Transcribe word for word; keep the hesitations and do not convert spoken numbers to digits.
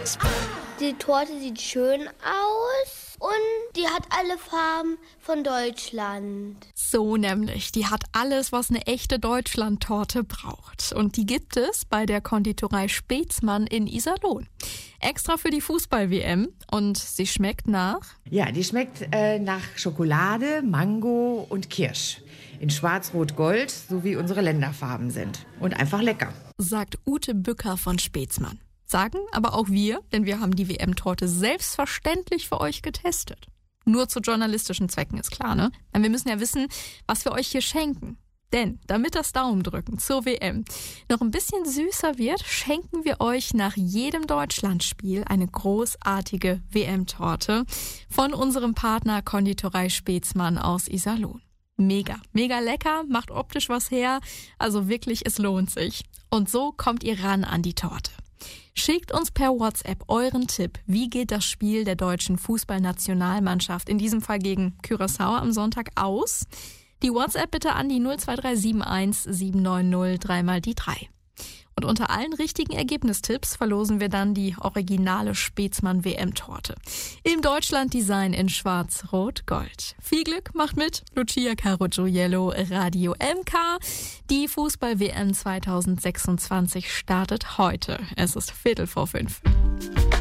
Fußball. Die Torte sieht schön aus und die hat alle Farben von Deutschland. So nämlich, die hat alles, was eine echte Deutschland-Torte braucht. Und die gibt es bei der Konditorei Spetzmann in Iserlohn. Extra für die Fußball-W M und sie schmeckt nach? Ja, die schmeckt äh, nach Schokolade, Mango und Kirsch. In Schwarz-Rot-Gold, so wie unsere Länderfarben sind. Und einfach lecker. Sagt Ute Bücker von Spetzmann. Sagen aber auch wir, denn wir haben die W M-Torte selbstverständlich für euch getestet. Nur zu journalistischen Zwecken ist klar, ne? Denn wir müssen ja wissen, was wir euch hier schenken. Denn damit das Daumendrücken zur W M noch ein bisschen süßer wird, schenken wir euch nach jedem Deutschlandspiel eine großartige W M-Torte von unserem Partner Konditorei Spetzmann aus Iserlohn. Mega, mega lecker, macht optisch was her, also wirklich, es lohnt sich. Und so kommt ihr ran an die Torte. Schickt uns per WhatsApp euren Tipp, wie geht das Spiel der deutschen Fußballnationalmannschaft, in diesem Fall gegen Curaçao am Sonntag, aus. Die WhatsApp bitte an die null zwei drei sieben eins sieben neun null drei mal die drei. Und unter allen richtigen Ergebnistipps verlosen wir dann die originale Spetzmann W M-Torte. Im Deutschland-Design in Schwarz-Rot-Gold. Viel Glück, macht mit. Lucia Carogioiello, Radio M K. Die Fußball-W M zwanzig sechsundzwanzig startet heute. Es ist Viertel vor fünf.